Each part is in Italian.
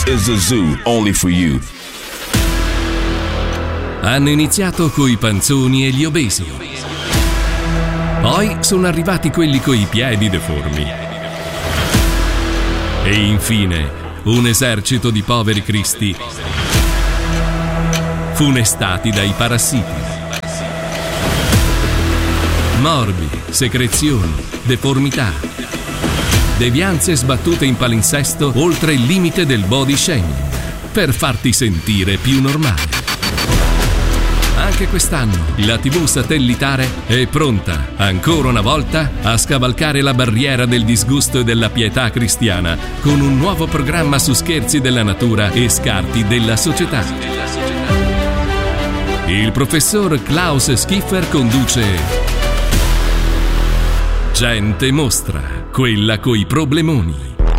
is a zoo only for you. Hanno iniziato coi panzoni e gli obesi. Poi sono arrivati quelli coi piedi deformi. E infine un esercito di poveri cristi funestati dai parassiti. Morbi, secrezioni, deformità, devianze sbattute in palinsesto oltre il limite del body shaming per farti sentire più normale. Anche quest'anno la TV satellitare è pronta, ancora una volta, a scavalcare la barriera del disgusto e della pietà cristiana con un nuovo programma su scherzi della natura e scarti della società. Il professor Klaus Schiffer conduce Gente Mostra, quella coi problemoni.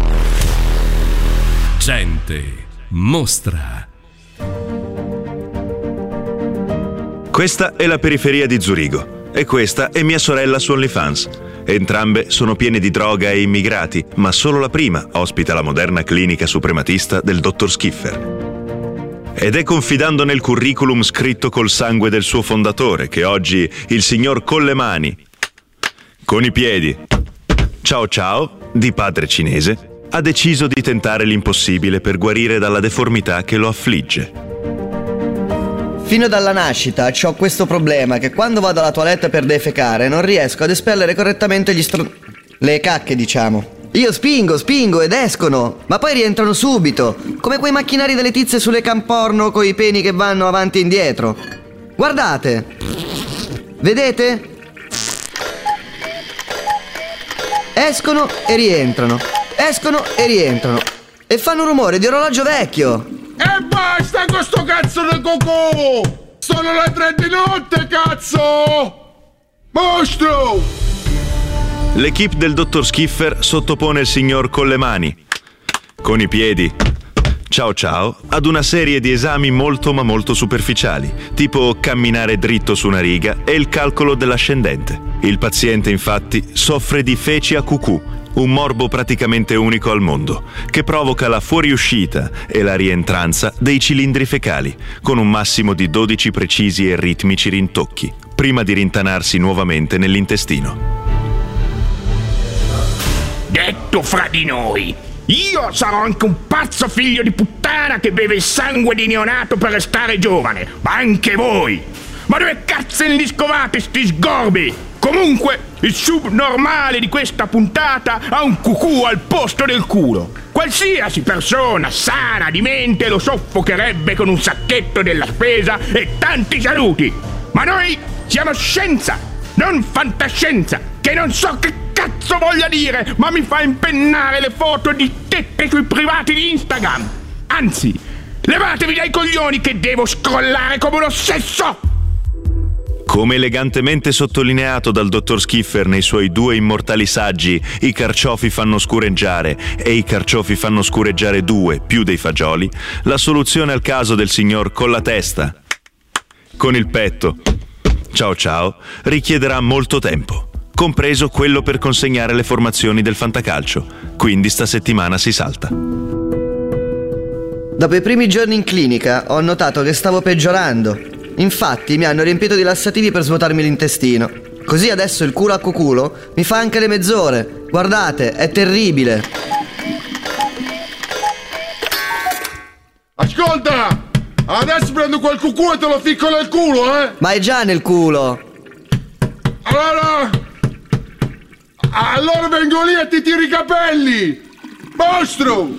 Gente Mostra. Questa è la periferia di Zurigo e questa è mia sorella su OnlyFans. Entrambe sono piene di droga e immigrati, ma solo la prima ospita la moderna clinica suprematista del dottor Schiffer. Ed è confidando nel curriculum scritto col sangue del suo fondatore che oggi il signor Collemani, con i piedi, ciao ciao, di padre cinese, ha deciso di tentare l'impossibile per guarire dalla deformità che lo affligge. Fino dalla nascita c'ho questo problema che quando vado alla toilette per defecare non riesco ad espellere correttamente le cacche, diciamo. Io spingo ed escono, ma poi rientrano subito, come quei macchinari delle tizie sulle cam porno coi peni che vanno avanti e indietro. Guardate! Vedete? Escono e rientrano, e fanno un rumore di orologio vecchio. E basta con sto cazzo di cocò! Sono le 3 di notte, cazzo! Mostro! L'equipe del dottor Schiffer sottopone il signor Collemani, con i piedi, ciao ciao, ad una serie di esami molto ma molto superficiali, tipo camminare dritto su una riga e il calcolo dell'ascendente. Il paziente, infatti, soffre di feci a cucù, un morbo praticamente unico al mondo, che provoca la fuoriuscita e la rientranza dei cilindri fecali, con un massimo di 12 precisi e ritmici rintocchi, prima di rintanarsi nuovamente nell'intestino. Detto fra di noi, io sarò anche un pazzo figlio di puttana che beve il sangue di neonato per restare giovane, ma anche voi! Ma dove cazzo li scovate sti sgorbi? Comunque, il subnormale di questa puntata ha un cucù al posto del culo. Qualsiasi persona sana di mente lo soffocherebbe con un sacchetto della spesa e tanti saluti. Ma noi siamo scienza, non fantascienza, che non so che cazzo voglia dire, ma mi fa impennare le foto di tette sui privati di Instagram. Anzi, levatevi dai coglioni che devo scrollare come un ossesso! Come elegantemente sottolineato dal dottor Schiffer nei suoi 2 immortali saggi I carciofi fanno scureggiare e I carciofi fanno scureggiare 2 più dei fagioli, la soluzione al caso del signor con la testa, con il petto, ciao ciao, richiederà molto tempo, compreso quello per consegnare le formazioni del fantacalcio, quindi sta settimana si salta. Dopo i primi giorni in clinica ho notato che stavo peggiorando. Infatti mi hanno riempito di lassativi per svuotarmi l'intestino. Così adesso il culo a coculo mi fa anche le mezz'ore. Guardate, è terribile. Ascolta! Adesso prendo quel cucù e te lo ficco nel culo, eh! Ma è già nel culo. Allora vengo lì e ti tiro i capelli! Mostro!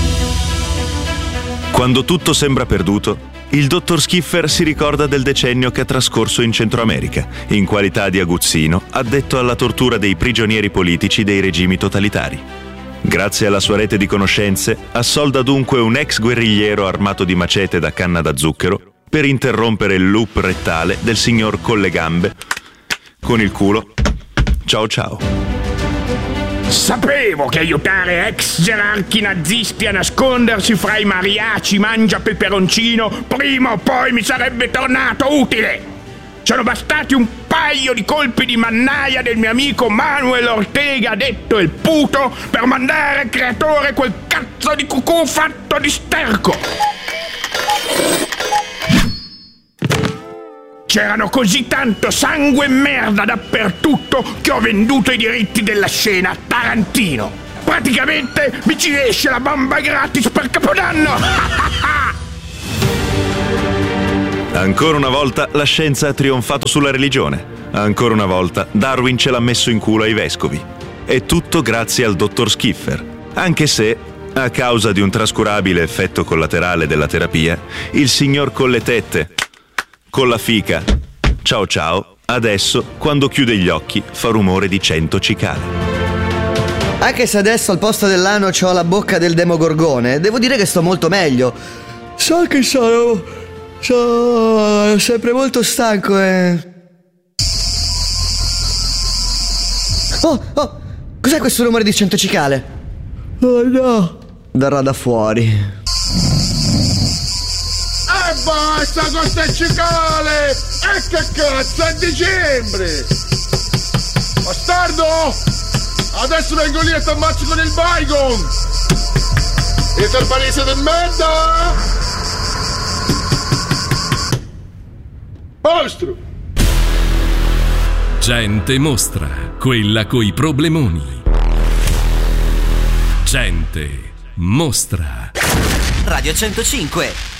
Quando tutto sembra perduto, il dottor Schiffer si ricorda del decennio che ha trascorso in Centro America, in qualità di aguzzino addetto alla tortura dei prigionieri politici dei regimi totalitari. Grazie alla sua rete di conoscenze, assolda dunque un ex guerrigliero armato di macete da canna da zucchero per interrompere il loop rettale del signor Collegambe, con il culo, ciao ciao. Sapevo che aiutare ex gerarchi nazisti a nascondersi fra i mariachi mangia peperoncino prima o poi mi sarebbe tornato utile. Sono bastati un paio di colpi di mannaia del mio amico Manuel Ortega, detto il puto, per mandare al creatore quel cazzo di cucù fatto di sterco. C'erano così tanto sangue e merda dappertutto che ho venduto i diritti della scena a Tarantino. Praticamente mi ci esce la bamba gratis per Capodanno. Ancora una volta la scienza ha trionfato sulla religione. Ancora una volta Darwin ce l'ha messo in culo ai vescovi. E tutto grazie al dottor Skiffer. Anche se, a causa di un trascurabile effetto collaterale della terapia, il signor con le tette, con la fica, ciao ciao, adesso, quando chiude gli occhi, fa rumore di 100 cicale. Anche se adesso al posto dell'ano c'ho la bocca del Demogorgone, devo dire che sto molto meglio. So che sono sempre molto stanco e... Oh, cos'è questo rumore di 100 cicale? Oh no, verrà da fuori. Basta con ste cicale! E che cazzo, è dicembre! Bastardo! Adesso vengo lì e ti ammazzo con il Baygon! Siete il palese del merda! Mostro! Gente mostra, quella coi problemoni. Gente mostra. Radio 105.